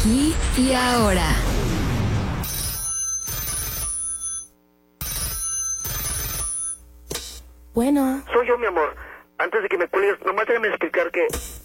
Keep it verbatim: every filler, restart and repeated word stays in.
aquí y ahora. Bueno. Soy yo, mi amor. Antes de que me cuelgues, nomás déjame explicar que